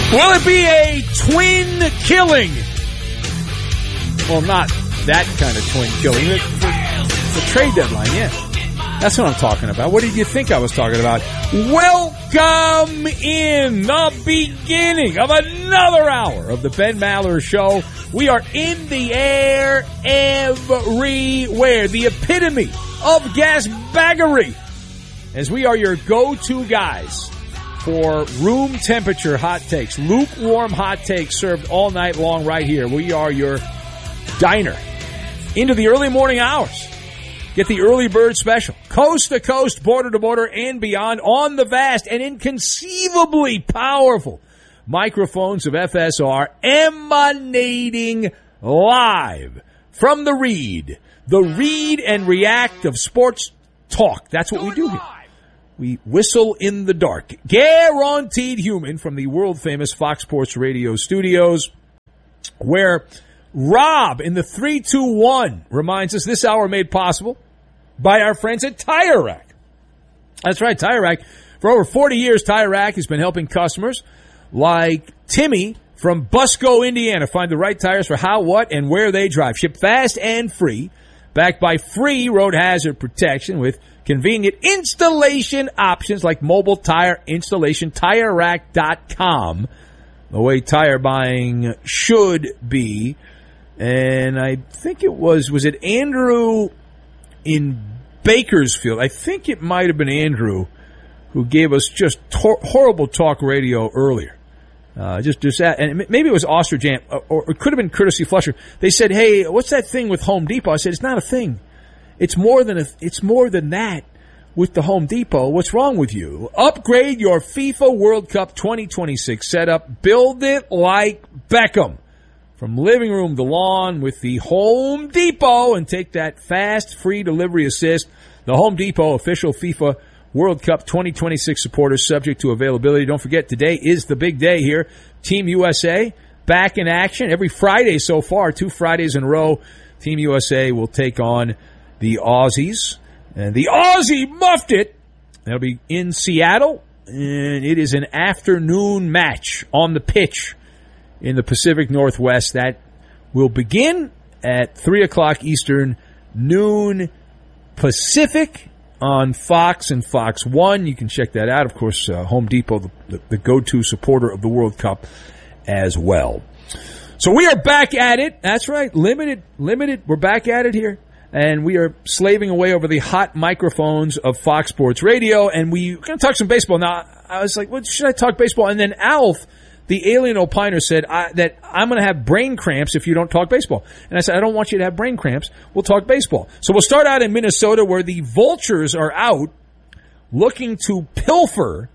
Will it be a twin killing? Well, not that kind of twin killing. The trade deadline, yeah. That's what I'm talking about. What did you think I was talking about? Welcome in the beginning of another hour of the Ben Maller Show. We are in the air everywhere. The epitome of gasbaggery. As we are your go-to guys for room temperature hot takes. Lukewarm hot takes served all night long right here. We are your diner into the early morning hours. Get the early bird special. Coast to coast, border to border, and beyond on the vast and inconceivably powerful microphones of FSR emanating live from the Read and React of sports talk. That's what we do here. We whistle in the dark. Guaranteed human from the world-famous Fox Sports Radio studios, where Rob in the 321 reminds us this hour made possible by our friends at Tire Rack. That's right, Tire Rack. For over 40 years, Tire Rack has been helping customers like Timmy from Busco, Indiana, find the right tires for how, what, and where they drive. Shipped fast and free, backed by free road hazard protection with convenient installation options like mobile tire installation. TireRack.com, the way tire buying should be. And I think was it Andrew in Bakersfield? I think it might have been Andrew who gave us just horrible talk radio earlier. Just that, and maybe it was Osterjam, or it could have been Courtesy Flusher. They said, "Hey, what's that thing with Home Depot?" I said, "It's not a thing. It's more than that with the Home Depot. What's wrong with you? Upgrade your FIFA World Cup 2026 setup. Build it like Beckham. From living room to lawn with the Home Depot, and take that fast, free delivery assist. The Home Depot official FIFA World Cup 2026 supporters, subject to availability. Don't forget, today is the big day here. Team USA back in action every Friday so far, 2 Fridays in a row. Team USA will take on the Aussies, and the Aussie muffed it. That'll be in Seattle, and it is an afternoon match on the pitch in the Pacific Northwest. That will begin at 3 o'clock Eastern, noon Pacific on Fox and Fox 1. You can check that out. Of course, Home Depot, the go-to supporter of the World Cup as well. So we are back at it. That's right. Limited. We're back at it here. And we are slaving away over the hot microphones of Fox Sports Radio. And we're going to talk some baseball. Now, I was like, what should I talk baseball? And then Alf, the alien opiner, said that I'm going to have brain cramps if you don't talk baseball. And I said, I don't want you to have brain cramps. We'll talk baseball. So we'll start out in Minnesota, where the Vultures are out looking to pilfer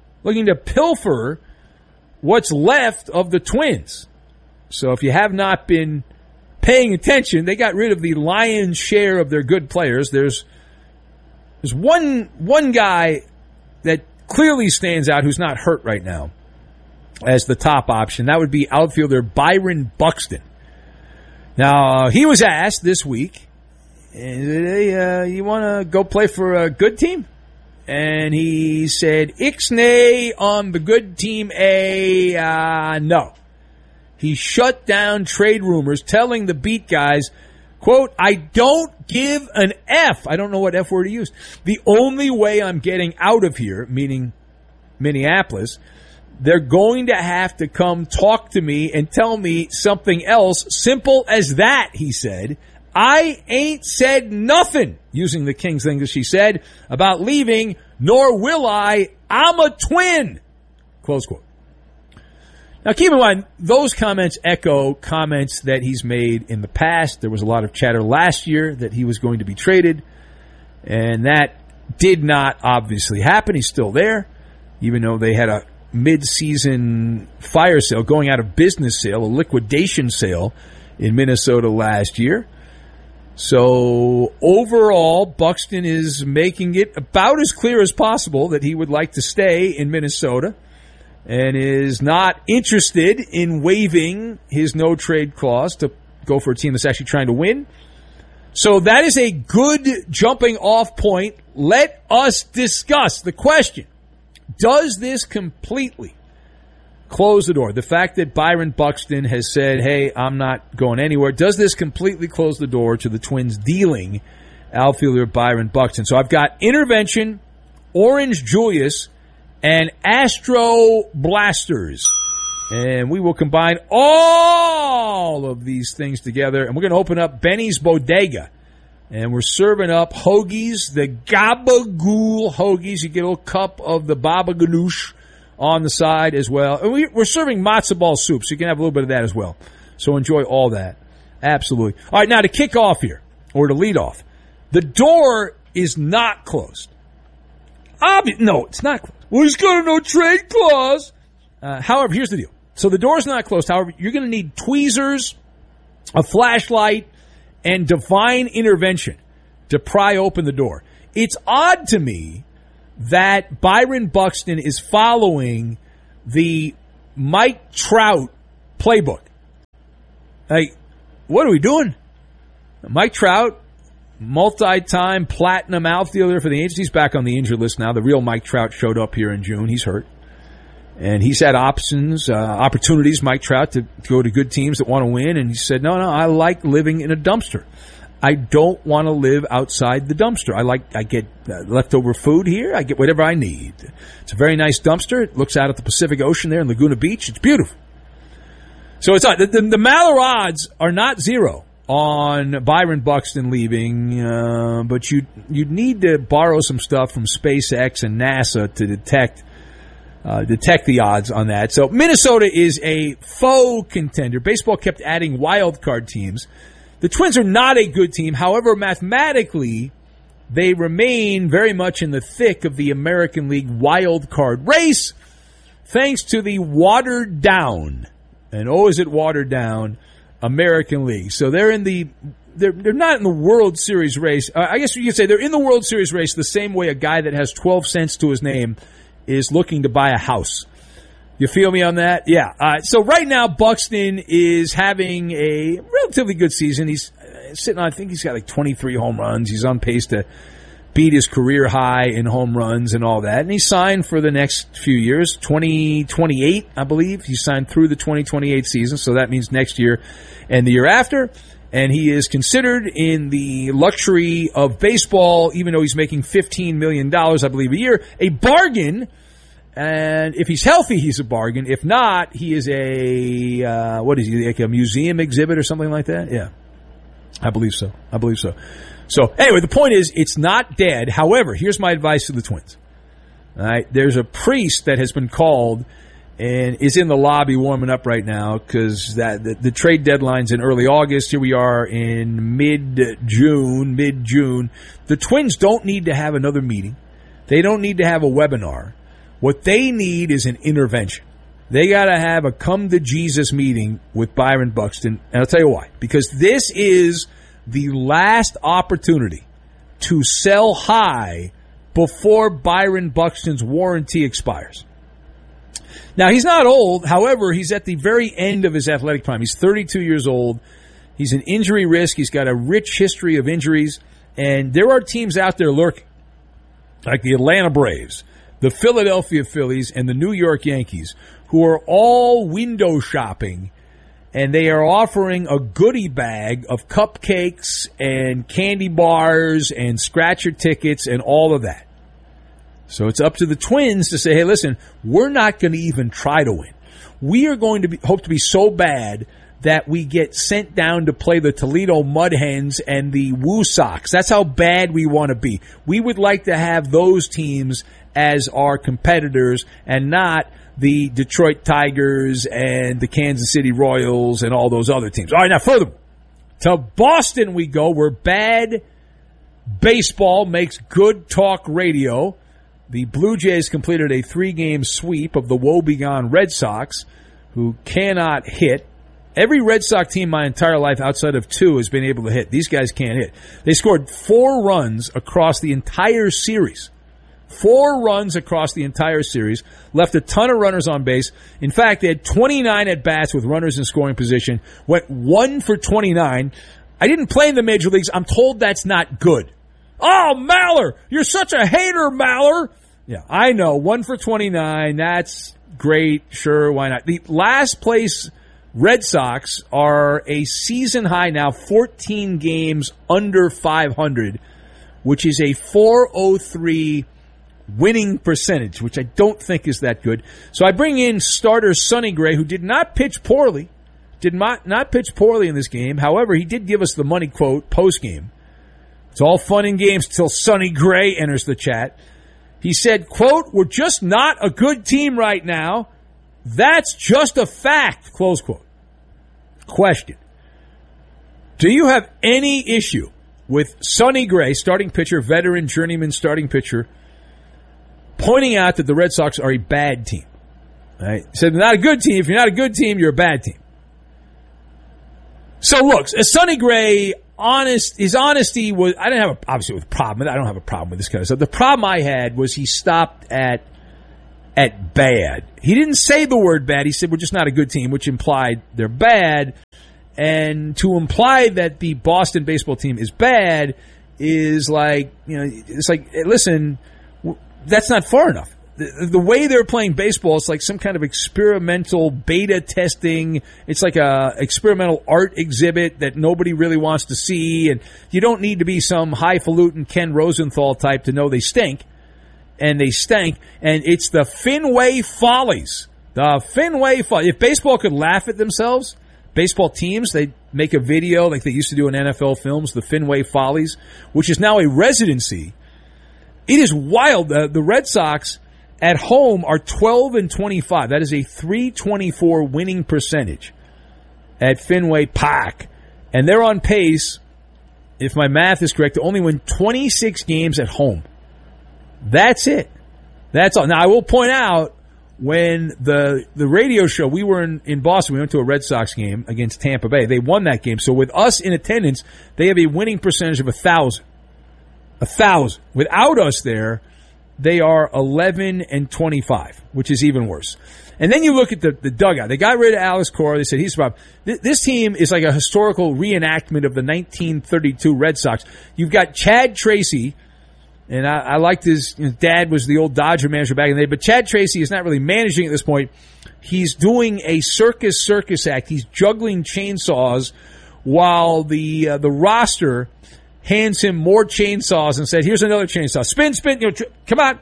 what's left of the Twins. So if you have not been paying attention, they got rid of the lion's share of their good players. There's one guy that clearly stands out who's not hurt right now as the top option. That would be outfielder Byron Buxton. Now, he was asked this week, hey, you want to go play for a good team? And he said, Ixnay on the good team, no. He shut down trade rumors, telling the beat guys, quote, I don't give an F. I don't know what F word he used. The only way I'm getting out of here, meaning Minneapolis, they're going to have to come talk to me and tell me something else. Simple as that, he said. I ain't said nothing, using the King's English, he said, about leaving, nor will I. I'm a Twin. Close quote. Now, keep in mind, those comments echo comments that he's made in the past. There was a lot of chatter last year that he was going to be traded, and that did not obviously happen. He's still there, even though they had a mid-season fire sale, going out of business sale, a liquidation sale in Minnesota last year. So overall, Buxton is making it about as clear as possible that he would like to stay in Minnesota and is not interested in waiving his no-trade clause to go for a team that's actually trying to win. So that is a good jumping-off point. Let us discuss the question. Does this completely close the door. The fact that Byron Buxton has said, hey, I'm not going anywhere, does this completely close the door to the Twins dealing outfielder Byron Buxton? So I've got intervention, Orange Julius, and Astro Blasters. And we will combine all of these things together, and we're going to open up Benny's Bodega. And we're serving up hoagies, the Gabagool hoagies. You get a little cup of the Baba Ganoush on the side as well. And we're serving matzo ball soup, so you can have a little bit of that as well. So enjoy all that. Absolutely. All right, now to kick off here, or to lead off, the door is not closed. No, it's not closed. Well, he's got a no-trade clause. However, here's the deal. So the door's not closed. However, you're going to need tweezers, a flashlight, and divine intervention to pry open the door. It's odd to me that Byron Buxton is following the Mike Trout playbook. Like, what are we doing? Mike Trout, multi-time platinum outfielder for the Angels. He's back on the injured list now. The real Mike Trout showed up here in June. He's hurt. And he's had opportunities, Mike Trout, to go to good teams that want to win. And he said, no, I like living in a dumpster. I don't want to live outside the dumpster. I get leftover food here. I get whatever I need. It's a very nice dumpster. It looks out at the Pacific Ocean there in Laguna Beach. It's beautiful. So it's the Maller odds are not zero on Byron Buxton leaving, but you'd need to borrow some stuff from SpaceX and NASA to detect the odds on that. So Minnesota is a faux contender. Baseball kept adding wild card teams. The Twins are not a good team. However, mathematically, they remain very much in the thick of the American League wild card race, thanks to the watered down, and is it watered down, American League. So they're not in the World Series race. I guess you could say they're in the World Series race the same way a guy that has 12 cents to his name is looking to buy a house. You feel me on that? Yeah. So right now, Buxton is having a relatively good season. He's sitting on, I think he's got like 23 home runs. He's on pace to beat his career high in home runs and all that. And he's signed for the next few years, 2028, I believe. He's signed through the 2028 season, so that means next year and the year after. And he is considered in the luxury of baseball, even though he's making $15 million, I believe, a year, a bargain. And if he's healthy, he's a bargain. If not, he is what is he, like a museum exhibit or something like that? Yeah, I believe so. So anyway, the point is, it's not dead. However, here's my advice to the Twins. All right, there's a priest that has been called and is in the lobby warming up right now because the trade deadline's in early August. Here we are in mid-June. The Twins don't need to have another meeting. They don't need to have a webinar. What they need is an intervention. They got to have a come-to-Jesus meeting with Byron Buxton. And I'll tell you why. Because this is the last opportunity to sell high before Byron Buxton's warranty expires. Now, he's not old. However, he's at the very end of his athletic prime. He's 32 years old. He's an injury risk. He's got a rich history of injuries. And there are teams out there lurking, like the Atlanta Braves, the Philadelphia Phillies, and the New York Yankees, who are all window shopping, and they are offering a goodie bag of cupcakes and candy bars and scratcher tickets and all of that. So it's up to the Twins to say, hey, listen, we're not going to even try to win. We are going to hope to be so bad that we get sent down to play the Toledo Mud Hens and the Woo Sox. That's how bad we want to be. We would like to have those teams as our competitors and not the Detroit Tigers and the Kansas City Royals and all those other teams. All right, now furthermore, to Boston we go, where bad baseball makes good talk radio. The Blue Jays completed a 3-game sweep of the woebegone Red Sox, who cannot hit. Every Red Sox team my entire life outside of 2 has been able to hit. These guys can't hit. They scored 4 runs across the entire series. 4 runs across the entire series, left a ton of runners on base. In fact, they had 29 at-bats with runners in scoring position, went 1 for 29. I didn't play in the major leagues. I'm told that's not good. Oh, Maller, you're such a hater, Maller. Yeah, I know, 1 for 29, that's great. Sure, why not? The last place Red Sox are a season high now, 14 games under 500, which is a .403 winning percentage, which I don't think is that good. So I bring in starter Sonny Gray, who did not pitch poorly. Did not pitch poorly in this game. However, he did give us the money quote post-game. It's all fun and games till Sonny Gray enters the chat. He said, quote, "We're just not a good team right now. That's just a fact," close quote. Question. Do you have any issue with Sonny Gray, starting pitcher, veteran, journeyman starting pitcher, pointing out that the Red Sox are a bad team? Right? He said, they're not a good team. If you're not a good team, you're a bad team. So look, Sonny Gray, his honesty was, I didn't have obviously with a problem. I don't have a problem with this kind of stuff. The problem I had was he stopped at bad. He didn't say the word bad. He said we're just not a good team, which implied they're bad. And to imply that the Boston baseball team is bad is like, it's like, listen, that's not far enough. The way they're playing baseball, it's like some kind of experimental beta testing. It's like a experimental art exhibit that nobody really wants to see. And you don't need to be some highfalutin Ken Rosenthal type to know they stink. And they stank. And it's the Fenway Follies. The Fenway Follies. If baseball could laugh at themselves, baseball teams, they'd make a video like they used to do in NFL films, the Fenway Follies, which is now a residency. It is wild. The Red Sox at home are 12-25. That is a .324 winning percentage at Fenway Park. And they're on pace, if my math is correct, to only win 26 games at home. That's it. That's all. Now, I will point out, when the radio show, we were in Boston, we went to a Red Sox game against Tampa Bay. They won that game. So with us in attendance, they have a winning percentage of 1,000. 1,000. Without us there, they are 11-25, which is even worse. And then you look at the dugout. They got rid of Alex Cora. They said he's the problem. This team is like a historical reenactment of the 1932 Red Sox. You've got Chad Tracy, and I liked his dad was the old Dodger manager back in the day, but Chad Tracy is not really managing at this point. He's doing a circus act. He's juggling chainsaws while the roster hands him more chainsaws and said, "Here's another chainsaw. Spin, come on."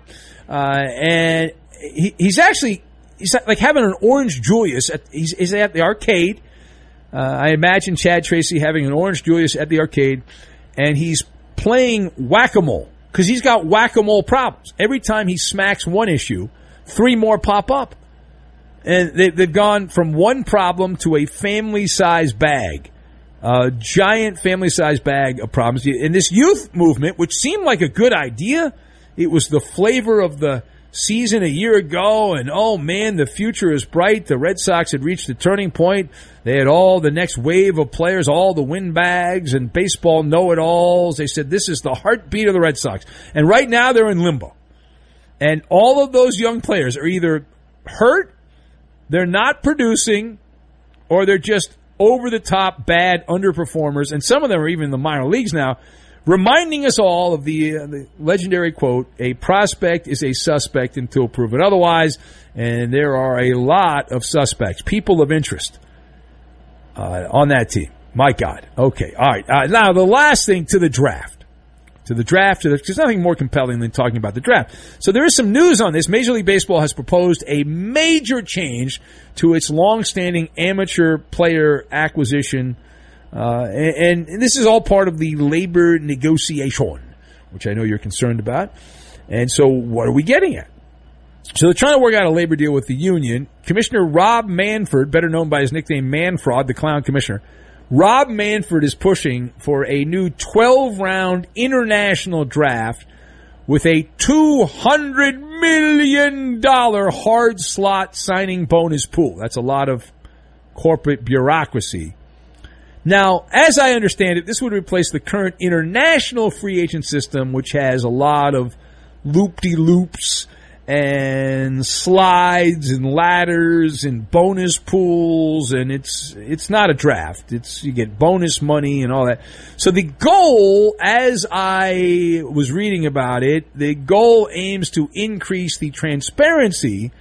And he's like having an Orange Julius. He's at the arcade. I imagine Chad Tracy having an Orange Julius at the arcade, and he's playing whack-a-mole because he's got whack-a-mole problems. Every time he smacks one issue, 3 more pop up. And they've gone from one problem to a family-sized bag. A giant family-sized bag of problems. And this youth movement, which seemed like a good idea, it was the flavor of the season a year ago, and oh man, the future is bright. The Red Sox had reached a turning point. They had all the next wave of players, all the windbags and baseball know-it-alls. They said this is the heartbeat of the Red Sox. And right now they're in limbo. And all of those young players are either hurt, they're not producing, or they're just over-the-top, bad underperformers, and some of them are even in the minor leagues now, reminding us all of the legendary quote, "A prospect is a suspect until proven otherwise," and there are a lot of suspects, people of interest on that team. My God. Okay, all right. Now, the last thing, to the draft. There's nothing more compelling than talking about the draft. So there is some news on this. Major League Baseball has proposed a major change to its long-standing amateur player acquisition, and this is all part of the labor negotiation, which I know you're concerned about. And so what are we getting at? So they're trying to work out a labor deal with the union. Commissioner Rob Manfred, better known by his nickname Manfrod, the clown commissioner, Rob Manfred is pushing for a new 12-round international draft with a $200 million hard slot signing bonus pool. That's a lot of corporate bureaucracy. Now, as I understand it, this would replace the current international free agent system, which has a lot of loop-de-loops and slides and ladders and bonus pools, and it's not a draft. You get bonus money and all that. So the goal, as I was reading about it, the goal aims to increase the transparency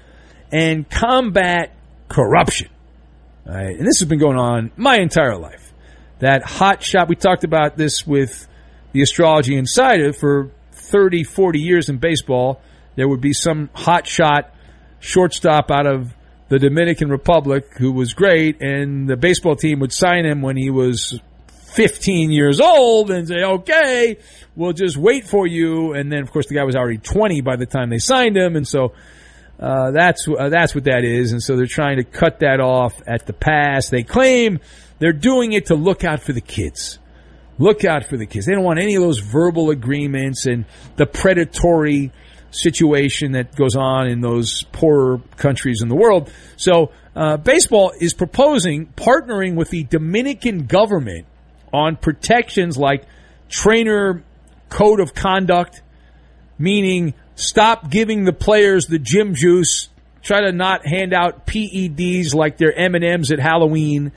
and combat corruption. All right? And this has been going on my entire life. That hot shot, we talked about this with the Astrology Insider for 30, 40 years in baseball. There would be some hot shot shortstop out of the Dominican Republic who was great, and the baseball team would sign him when he was 15 years old and say, okay, we'll just wait for you. And then, of course, the guy was already 20 by the time they signed him, and so that's what that is. And so they're trying to cut that off at the pass. They claim they're doing it to look out for the kids. Look out for the kids. They don't want any of those verbal agreements and the predatory situation that goes on in those poorer countries in the world. So baseball is proposing partnering with the Dominican government on protections like trainer code of conduct, meaning stop giving the players the gym juice, try to not hand out PEDs like they're M&Ms at Halloween,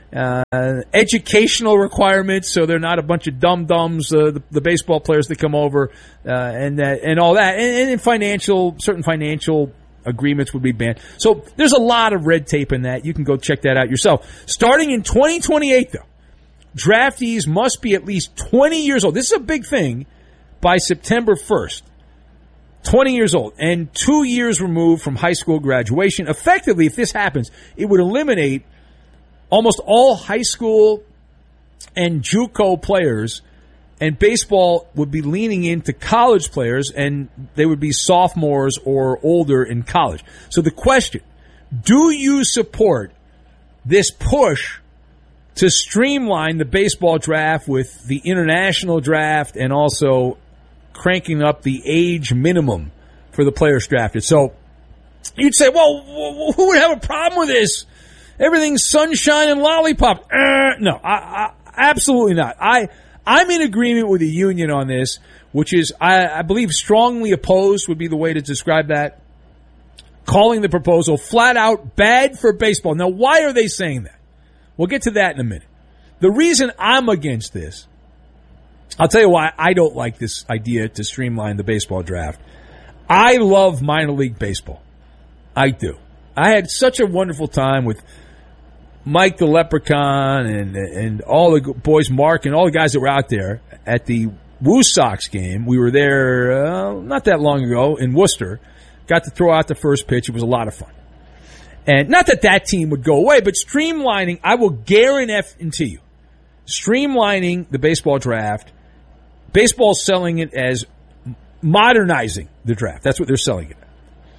educational requirements so they're not a bunch of dum-dums, the baseball players that come over, and all that, and certain financial agreements would be banned. So there's a lot of red tape in that. You can go check that out yourself. Starting in 2028, though, draftees must be at least 20 years old. This is a big thing by September 1st. 20 years old and 2 years removed from high school graduation. Effectively, if this happens, it would eliminate almost all high school and JUCO players, and baseball would be leaning into college players, and they would be sophomores or older in college. So the question, do you support this push to streamline the baseball draft with the international draft and also cranking up the age minimum for the players drafted? So you'd say, well, who would have a problem with this? Everything's sunshine and lollipop. No, I absolutely not. I'm in agreement with the union on this, which is, I believe, strongly opposed would be the way to describe that. Calling the proposal flat out bad for baseball. Now, why are they saying that? We'll get to that in a minute. The reason I'm against this, I'll tell you why I don't like this idea to streamline the baseball draft. I love minor league baseball. I do. I had such a wonderful time with Mike the Leprechaun and all the boys, Mark, and all the guys that were out there at the Woo Sox game. We were there not that long ago in Worcester. Got to throw out the first pitch. It was a lot of fun. And not that team would go away, but streamlining, I will guarantee you, streamlining the baseball draft, baseball's selling it as modernizing the draft. That's what they're selling it as.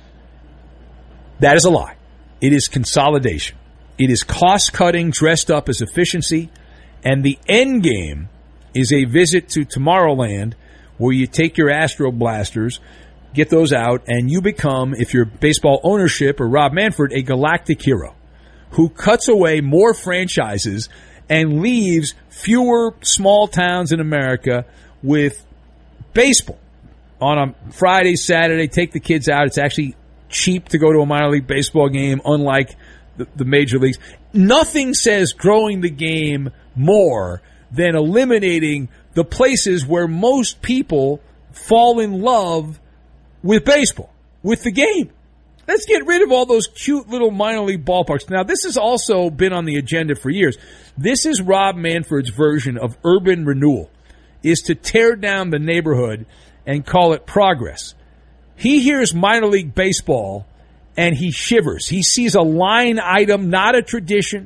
That is a lie. It is consolidation. It is cost-cutting dressed up as efficiency, and the end game is a visit to Tomorrowland where you take your Astro Blasters, get those out, and you become, if you're baseball ownership or Rob Manfred, a galactic hero who cuts away more franchises and leaves fewer small towns in America with baseball. On a Friday, Saturday, take the kids out. It's actually cheap to go to a minor league baseball game, unlike the major leagues. Nothing says growing the game more than eliminating the places where most people fall in love with baseball, with the game. Let's get rid of all those cute little minor league ballparks. Now, this has also been on the agenda for years. This is Rob Manfred's version of urban renewal, is to tear down the neighborhood and call it progress. He hears minor league baseball and he shivers. He sees a line item, not a tradition.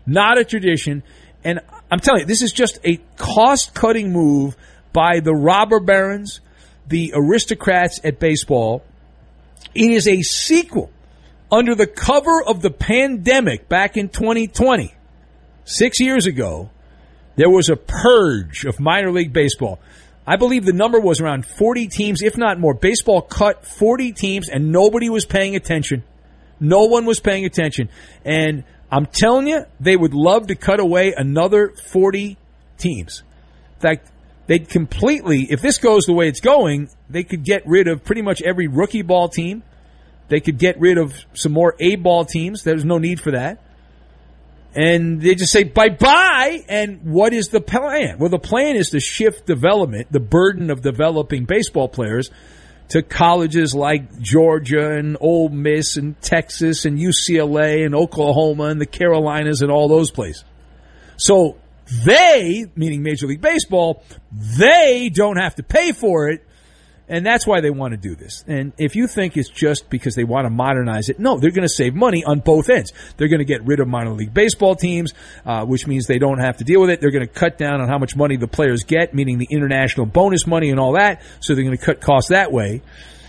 And I'm telling you, this is just a cost-cutting move by the robber barons, the aristocrats at baseball. It is a sequel under the cover of the pandemic back in 2020. 6 years ago, there was a purge of minor league baseball. I believe the number was around 40 teams, if not more. Baseball cut 40 teams, and nobody was paying attention. No one was paying attention. And I'm telling you, they would love to cut away another 40 teams. In fact, they'd completely, if this goes the way it's going, they could get rid of pretty much every rookie ball team. They could get rid of some more A-ball teams. There's no need for that. And they just say bye-bye. And what is the plan? Well, the plan is to shift development, the burden of developing baseball players, to colleges like Georgia and Ole Miss and Texas and UCLA and Oklahoma and the Carolinas and all those places. So they, meaning Major League Baseball, they don't have to pay for it, and that's why they want to do this. And if you think it's just because they want to modernize it, no, they're going to save money on both ends. They're going to get rid of minor league baseball teams, which means they don't have to deal with it. They're going to cut down on how much money the players get, meaning the international bonus money and all that, so they're going to cut costs that way.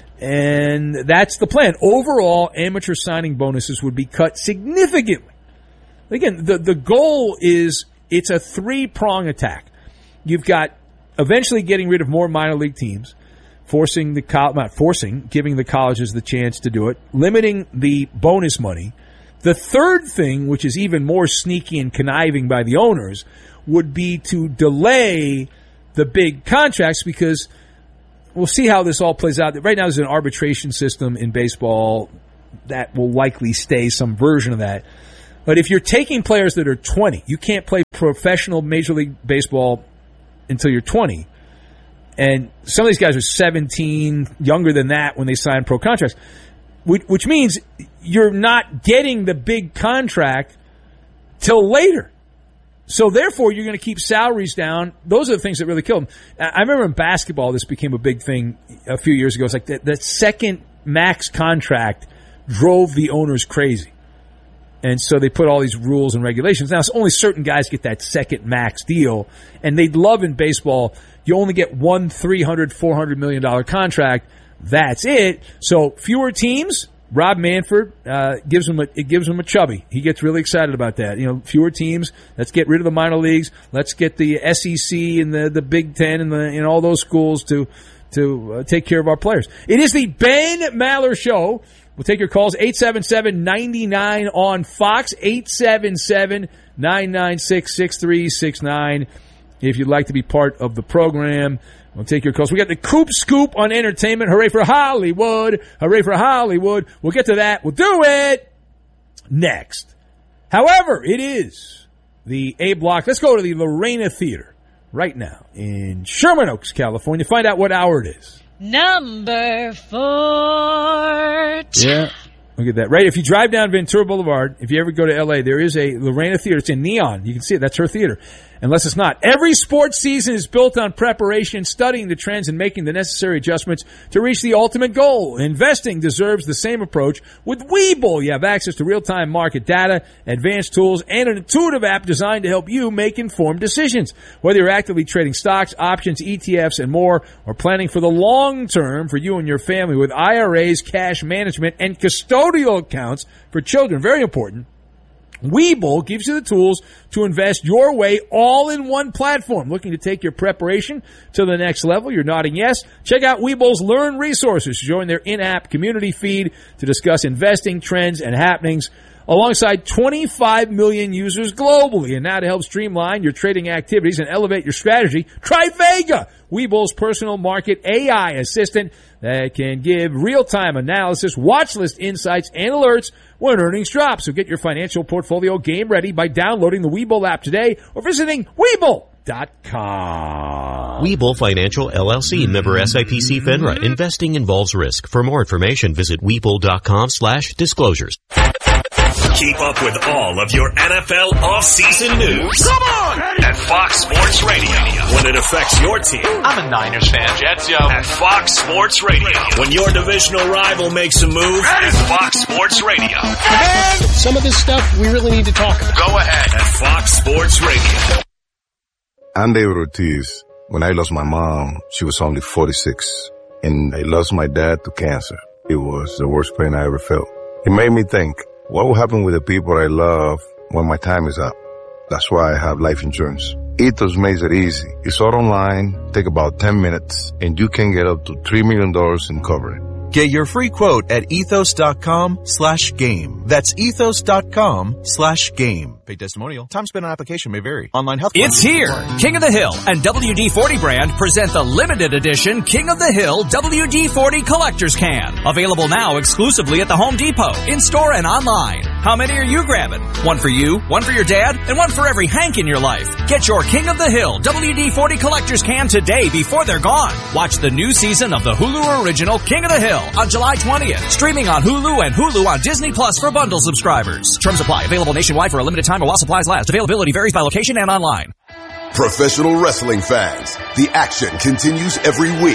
And that's the plan. Overall, amateur signing bonuses would be cut significantly. Again, the goal is it's a three-prong attack. You've got eventually getting rid of more minor league teams, giving the colleges the chance to do it, limiting the bonus money. The third thing, which is even more sneaky and conniving by the owners, would be to delay the big contracts, because we'll see how this all plays out. Right now there's an arbitration system in baseball that will likely stay, some version of that. But if you're taking players that are 20, you can't play professional Major League Baseball until you're 20. And some of these guys are 17, younger than that when they sign pro contracts, which means you're not getting the big contract till later. So therefore, you're going to keep salaries down. Those are the things that really kill them. I remember in basketball, this became a big thing a few years ago. It's like the second max contract drove the owners crazy. And so they put all these rules and regulations. Now, it's only certain guys get that second max deal. And they'd love in baseball, you only get one $300, $400 million contract. That's it. So fewer teams. Rob Manfred gives him a chubby. He gets really excited about that. You know, fewer teams. Let's get rid of the minor leagues. Let's get the SEC and the Big Ten and all those schools to take care of our players. It is the Ben Maller Show. We'll take your calls, 877-99 on Fox, 877-996-6369. If you'd like to be part of the program, we'll take your calls. We got the Coop Scoop on entertainment. Hooray for Hollywood. Hooray for Hollywood. We'll get to that. We'll do it next. However, it is the A Block. Let's go to the Lorena Theater right now in Sherman Oaks, California. Find out what hour it is. Number 4. Yeah, look at that. Right, if you drive down Ventura Boulevard, if you ever go to L.A., there is a Lorena Theater. It's in neon. You can see it. That's her theater. Unless it's not. Every sports season is built on preparation, studying the trends, and making the necessary adjustments to reach the ultimate goal. Investing deserves the same approach. With Webull, you have access to real-time market data, advanced tools, and an intuitive app designed to help you make informed decisions. Whether you're actively trading stocks, options, ETFs, and more, or planning for the long term for you and your family with IRAs, cash management, and custodial accounts for children, very important, Webull gives you the tools to invest your way all in one platform. Looking to take your preparation to the next level? You're nodding yes. Check out Webull's Learn resources. Join their in-app community feed to discuss investing trends and happenings alongside 25 million users globally. And now to help streamline your trading activities and elevate your strategy, try Vega, Webull's personal market AI assistant that can give real-time analysis, watch list insights, and alerts when earnings drop. So get your financial portfolio game ready by downloading the Webull app today or visiting Webull.com. Webull Financial LLC, member SIPC FINRA. Investing involves risk. For more information, visit Webull.com/disclosures. Keep up with all of your NFL offseason news. Come on! At Fox Sports Radio. When it affects your team. I'm a Niners fan. Jets, yo. At Fox Sports Radio. When your divisional rival makes a move. At Fox Sports Radio. And some of this stuff we really need to talk about. Go ahead. At Fox Sports Radio. I'm David Ortiz. When I lost my mom, she was only 46. And I lost my dad to cancer. It was the worst pain I ever felt. It made me think, what will happen with the people I love when my time is up? That's why I have life insurance. Ethos makes it easy. It's all online, take about 10 minutes, and you can get up to $3 million in coverage. Get your free quote at ethos.com/game. That's ethos.com/game. Paid testimonial. Time spent on application may vary. Online health. It's here. King of the Hill and WD-40 brand present the limited edition King of the Hill WD-40 Collector's Can. Available now exclusively at the Home Depot, in-store and online. How many are you grabbing? One for you, one for your dad, and one for every Hank in your life. Get your King of the Hill WD-40 Collector's Can today before they're gone. Watch the new season of the Hulu original King of the Hill on July 20th. Streaming on Hulu and Hulu on Disney Plus for bundle subscribers. Terms apply. Available nationwide for a limited time or while supplies last. Availability varies by location and online. Professional wrestling fans, the action continues every week.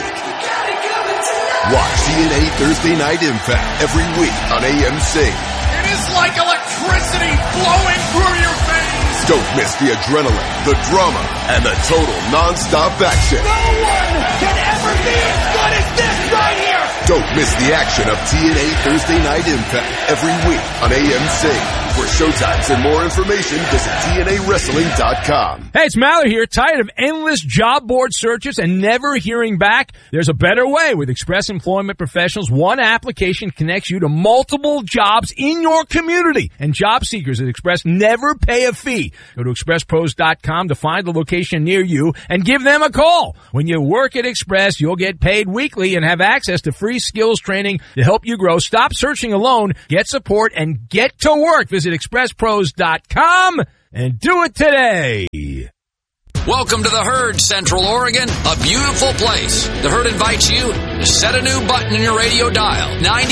Watch TNA Thursday Night Impact every week on AMC. It is like electricity flowing through your veins. Don't miss the adrenaline, the drama, and the total non-stop action. No one can ever be as good as this right here. Don't miss the action of TNA Thursday Night Impact every week on AMC. For showtimes and more information, visit TNAWrestling.com. Hey, it's Mallory here. Tired of endless job board searches and never hearing back? There's a better way. With Express Employment Professionals, one application connects you to multiple jobs in your community. And job seekers at Express never pay a fee. Go to ExpressPros.com to find the location near you and give them a call. When you work at Express, you'll get paid weekly and have access to free skills training to help you grow. Stop searching alone. Get support and get to work. Visit ExpressPros.com and do it today. Welcome to the Herd, Central Oregon, a beautiful place. The Herd invites you to set a new button in your radio dial.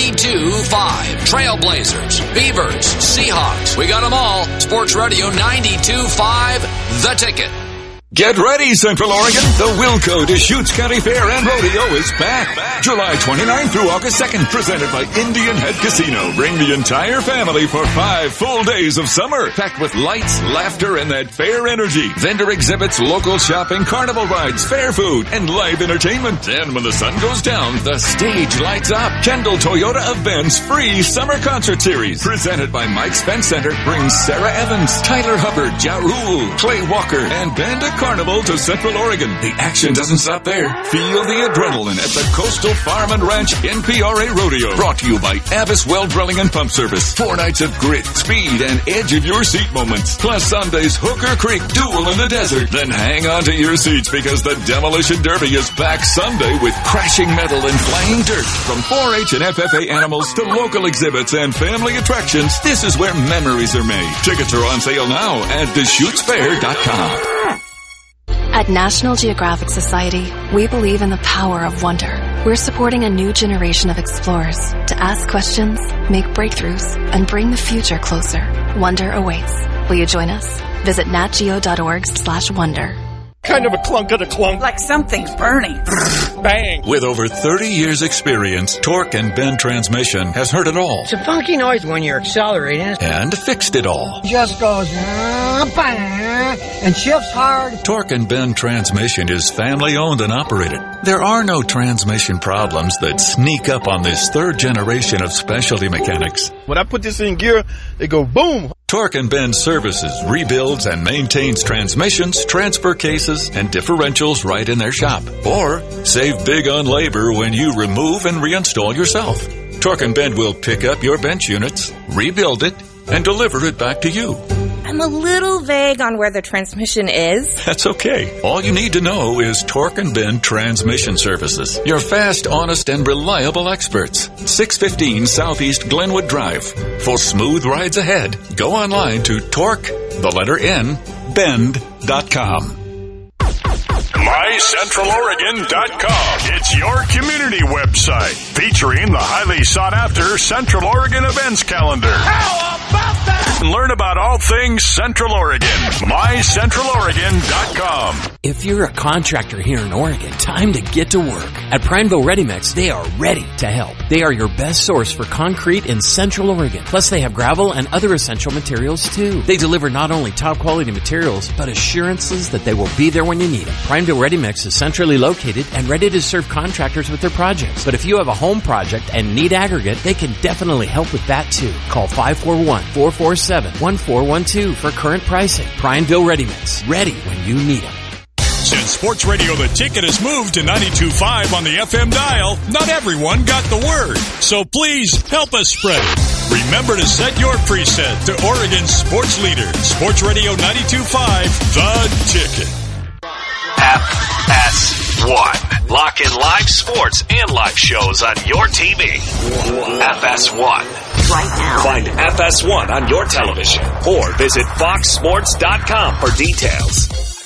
92.5. Trailblazers, Beavers, Seahawks. We got them all. Sports Radio 92.5, The Ticket. Get ready, Central Oregon. The Wilco Deschutes County Fair and Rodeo is back. July 29th through August 2nd, presented by Indian Head Casino. Bring the entire family for 5 full days of summer, packed with lights, laughter, and that fair energy. Vendor exhibits, local shopping, carnival rides, fair food, and live entertainment. And when the sun goes down, the stage lights up. Kendall Toyota of Ben's free summer concert series, presented by Mike Spence Center, brings Sarah Evans, Tyler Hubbard, Ja Rule, Clay Walker, and Banda Carnival to Central Oregon. The action doesn't stop there. Feel the adrenaline at the Coastal Farm and Ranch NPRA Rodeo. Brought to you by Avis Well Drilling and Pump Service. 4 nights of grit, speed, and edge of your seat moments. Plus Sunday's Hooker Creek Duel in the Desert. Then hang on to your seats because the Demolition Derby is back Sunday with crashing metal and flying dirt. From 4-H and FFA animals to local exhibits and family attractions, this is where memories are made. Tickets are on sale now at DeschutesFair.com. At National Geographic Society, we believe in the power of wonder. We're supporting a new generation of explorers to ask questions, make breakthroughs, and bring the future closer. Wonder awaits. Will you join us? Visit natgeo.org/wonder. Kind of a clunk of the clunk. Like something's burning. Bang. With over 30 years experience, Torque and Bend Transmission has heard it all. It's a funky noise when you're accelerating. And fixed it all. Just goes bang, and shifts hard. Torque and Bend Transmission is family owned and operated. There are no transmission problems that sneak up on this third generation of specialty mechanics. When I put this in gear, it go boom. Torque and Bend services, rebuilds, and maintains transmissions, transfer cases, and differentials right in their shop. Or save big on labor when you remove and reinstall yourself. Torque and Bend will pick up your bench units, rebuild it, and deliver it back to you. I'm a little vague on where the transmission is. That's okay. All you need to know is Torque and Bend Transmission Services. Your fast, honest, and reliable experts. 615 Southeast Glenwood Drive. For smooth rides ahead, go online to torquebend.com. MyCentralOregon.com. It's your community website featuring the highly sought after Central Oregon events calendar. How about that? Learn about all things Central Oregon. MyCentralOregon.com. If you're a contractor here in Oregon, time to get to work. At Prineville Ready Mix, they are ready to help. They are your best source for concrete in Central Oregon. Plus, they have gravel and other essential materials, too. They deliver not only top-quality materials, but assurances that they will be there when you need them. Prineville Ready Mix is centrally located and ready to serve contractors with their projects. But if you have a home project and need aggregate, they can definitely help with that, too. Call 541-447-1412 for current pricing. Prineville Ready Mix. Ready when you need them. Since Sports Radio The Ticket has moved to 92.5 on the FM dial, not everyone got the word. So please help us spread it. Remember to set your preset to Oregon's sports leader, Sports Radio 92.5, The Ticket. FS1. Lock in live sports and live shows on your TV. FS1. Right now. Find FS1 on your television or visit foxsports.com for details.